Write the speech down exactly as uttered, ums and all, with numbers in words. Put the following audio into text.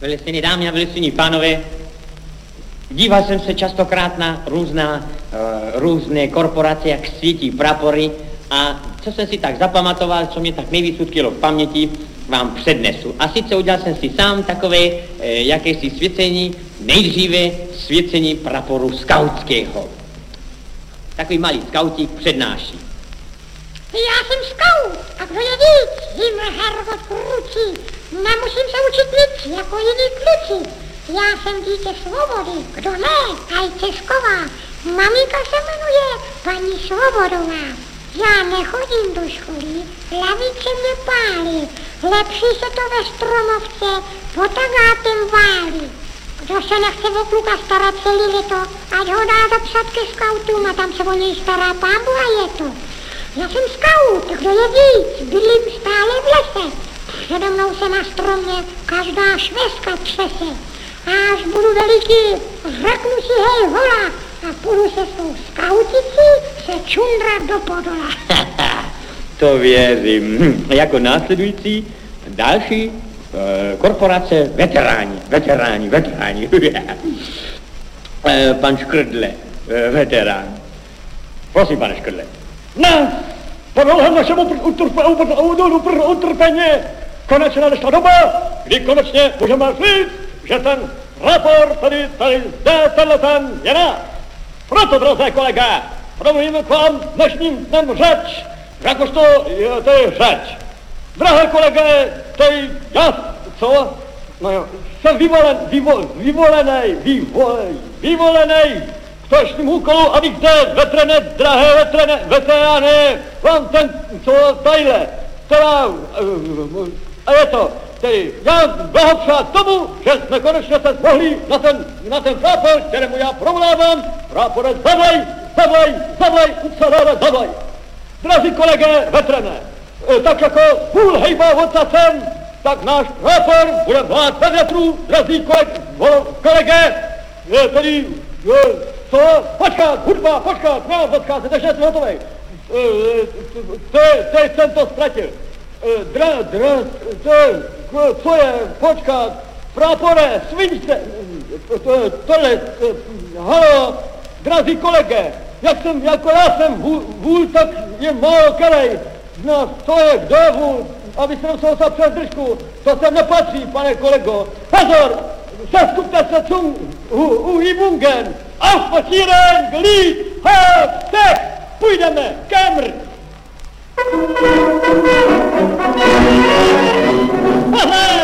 Velicený dámy a velicený pánové, díval jsem se častokrát na různá, uh, různé korporace, jak svítí prapory a co jsem si tak zapamatoval, co mě tak nejvíc utkvělo v paměti, vám přednesu. A sice udělal jsem si sám takové uh, jakési svěcení, nejdříve svěcení praporu skautského. Takový malý skautík přednáší. Já jsem skaut, a kdo je víc, jim Hervot kručí. Nemusím se učit nic, jako jiní kluci. Já jsem dítě svobody, kdo ne, aj Česková. Maminka se jmenuje paní Svobodová. Já nechodím do školy, lavice mě pálí. Lepší se to ve stromovce pod tagátem válí. Kdo se nechce o kluka starat celý leto, ať ho dá zapsat ke skautům a tam se o něj stará pámbu a je to. Já jsem skaut, kdo je víc, bydlím stále v lese. Přede mnou se na stromě každá švestka třese. A až budu veliký, řeknu si hej hola a půjdu se svou skauticí se čundrat do podola. To věřím. Jako následující další e, korporace veteráni, veteráni, veteráni. e, pan Škrdle, e, veterán. Prosím, pane Škrdle. Ne, podle našemu utrpení konečně nadešla doba, kdy konečně můžeme říct, že ten raport tady, tady zde, tenhle ten je náš. Proto, drazé kolega, promluvíme k vám dnešním dnem řeč, jakožto to je řeč. Drahé kolege, tady já, co? No jo, jsem vyvolen, vyvo, vyvolenej, vyvolenej, vyvolenej k točním úkolu, abych zde, veterane, drahé veterane, veterány, vám ten, co, tadyhle, která, a je to, tedy já blahopřát tomu, že jsme konečně se mohli na ten, na ten prápor, kterému já promlávám, prápore zavlej, zavlej, zavlej, ucelené zavlej. Drazí kolege veterane, tak jako půl hejba odtacem, tak náš prápor bude vlád ve větru, drazí koleg, kolege, tedy, co, počkat, hudba, počkat, no, odcházet, takže jsme hotovej. Teď jsem to ztratil. Dra, dra, to, co je, počkat, prápore, svince, to, tohle, halo, drazí kolege, jak jsem, jako já jsem vůl, vůl tak je málo kelej, z nás, co je, kdo je vůl, aby se musel se přes držku, to sem nepatří, pane kolego, pozor, seskupte se cum, u, u Ibungen, aufpassieren, glid, ha, tech, půjdeme, kemr. Aha!